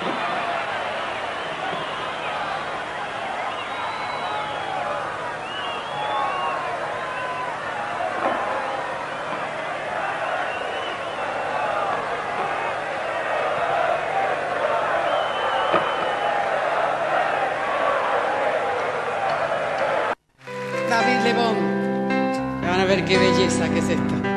David Lebón. Van a ver qué belleza que es esta.